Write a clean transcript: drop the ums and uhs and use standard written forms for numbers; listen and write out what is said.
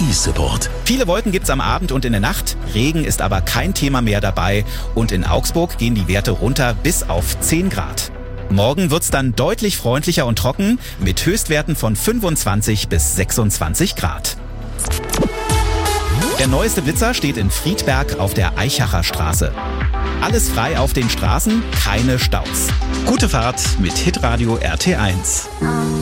E-Support. Viele Wolken gibt's am Abend und in der Nacht. Regen ist aber kein Thema mehr dabei. Und in Augsburg gehen die Werte runter bis auf 10 Grad. Morgen wird's dann deutlich freundlicher und trocken mit Höchstwerten von 25 bis 26 Grad. Der neueste Blitzer steht in Friedberg auf der Eichacher Straße. Alles frei auf den Straßen, keine Staus. Gute Fahrt mit Hitradio RT1.